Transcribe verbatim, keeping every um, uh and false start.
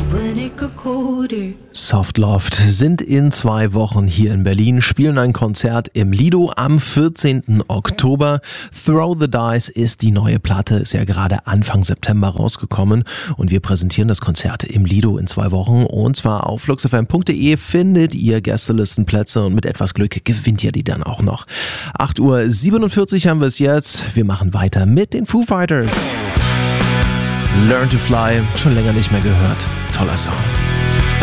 Softloft sind in zwei Wochen hier in Berlin, spielen ein Konzert im Lido am vierzehnten Oktober. Throw the Dice ist die neue Platte, ist ja gerade Anfang September rausgekommen und wir präsentieren das Konzert im Lido in zwei Wochen und zwar auf fluxfm punkt de findet ihr Gästelistenplätze und mit etwas Glück gewinnt ihr die dann auch noch. acht Uhr siebenundvierzig haben wir es jetzt, wir machen weiter mit den Foo Fighters. Learn to Fly, schon länger nicht mehr gehört, toller Song.